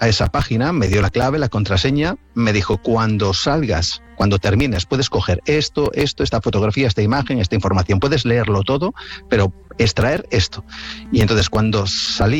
a esa página, me dio la clave, la contraseña, me dijo, cuando salgas, cuando termines, puedes coger esto, esta fotografía, esta imagen, esta información, puedes leerlo todo, pero extraer esto. Y entonces cuando salí